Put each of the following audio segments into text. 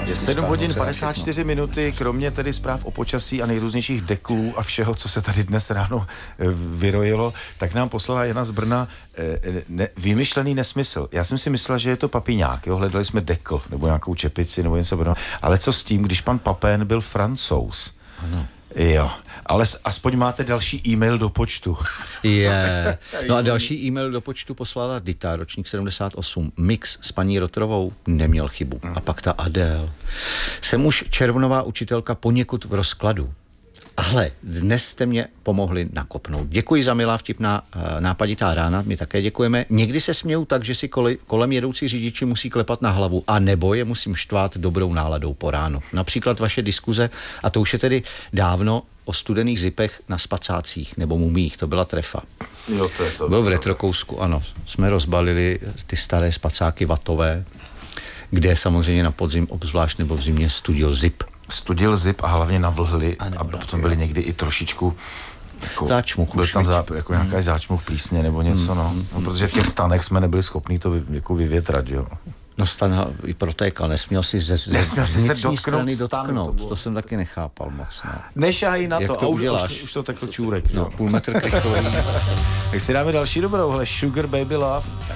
Je 7 hodin 54 minuty, kromě tedy zpráv o počasí a nejrůznějších deklů a všeho, co se tady dnes ráno vyrojilo, tak nám poslala Jana z Brna vymyšlený nesmysl. Já jsem si myslel, že je to papiňák, jo? Hledali jsme dekl, nebo nějakou čepici, nebo něco podobného. Ale co s tím, když pan Papén byl Francouz? Ano. Jo, ale aspoň máte další e-mail do počtu. Je. No a další e-mail do počtu poslala Dita, ročník 78. Mix s paní Rotrovou neměl chybu. A pak ta Adél. Jsem už červnová učitelka poněkud v rozkladu. Ale dnes jste mě pomohli nakopnout. Děkuji za milá vtipná nápaditá rána, my také děkujeme. Někdy se směju tak, že si kolem jedoucí řidiči musí klepat na hlavu, a nebo je musím štvát dobrou náladou po ránu. Například vaše diskuze, a to už je tedy dávno, o studených zipech na spacácích nebo mumích, to byla trefa. Jo, to byl v Retrokousku, ano. Jsme rozbalili ty staré spacáky vatové, kde samozřejmě na podzim obzvlášť nebo v zimě studil zip a hlavně navlhli a potom byli někdy i trošičku jako, záčmuch. Byl tam jako nějaký záčmuch plísně nebo něco, no, protože v těch stanech jsme nebyli schopni to jako vyvětrat, jo. No stan i protékal, nesměl si se dotknout. To jsem taky nechápal moc. No. Nešají na to, a už to takhle čůrek. No, půl metr krychlový. Tak si dáme další dobrou, hele, Sugar Baby Love. Tak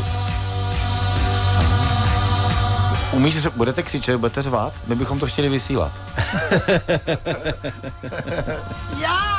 budete křičet, budete řvát? My bychom to chtěli vysílat. Já!